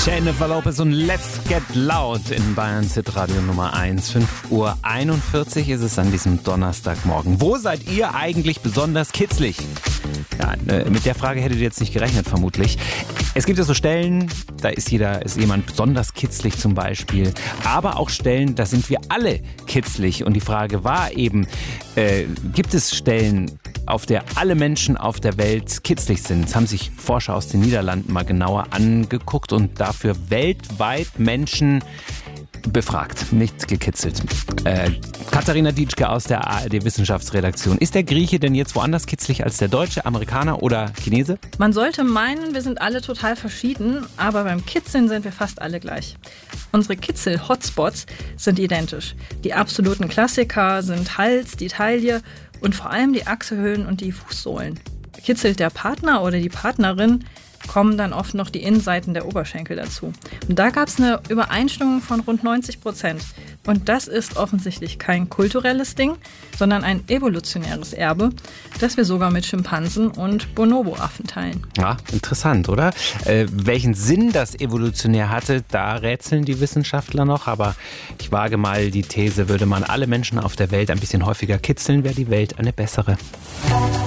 Jennifer Lopez und Let's Get Loud in Bayern's Hitradio Nummer 1. 5:41 Uhr ist es an diesem Donnerstagmorgen. Wo seid ihr eigentlich besonders kitzlig? Ja, mit der Frage hättet ihr jetzt nicht gerechnet, vermutlich. Es gibt ja so Stellen, da ist jemand besonders kitzlig zum Beispiel. Aber auch Stellen, da sind wir alle kitzlig. Und die Frage war eben, gibt es Stellen, auf der alle Menschen auf der Welt kitzlig sind? Das haben sich Forscher aus den Niederlanden mal genauer angeguckt und dafür weltweit Menschen befragt, nicht gekitzelt. Katharina Dietschke aus der ARD-Wissenschaftsredaktion. Ist der Grieche denn jetzt woanders kitzlig als der Deutsche, Amerikaner oder Chinese? Man sollte meinen, wir sind alle total verschieden, aber beim Kitzeln sind wir fast alle gleich. Unsere Kitzel-Hotspots sind identisch. Die absoluten Klassiker sind Hals, die Taille und vor allem die Achselhöhlen und die Fußsohlen. Kitzelt der Partner oder die Partnerin, kommen dann oft noch die Innenseiten der Oberschenkel dazu. Und da gab es eine Übereinstimmung von rund 90%. Und das ist offensichtlich kein kulturelles Ding, sondern ein evolutionäres Erbe, das wir sogar mit Schimpansen und Bonobo-Affen teilen. Ja, interessant, oder? Welchen Sinn das evolutionär hatte, da rätseln die Wissenschaftler noch. Aber ich wage mal die These, würde man alle Menschen auf der Welt ein bisschen häufiger kitzeln, wäre die Welt eine bessere.